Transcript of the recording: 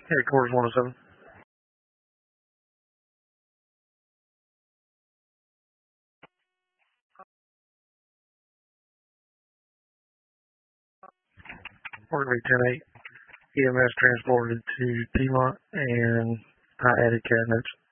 Headquarters 107. Working 10-8. EMS transported to Piedmont and I added cabinets.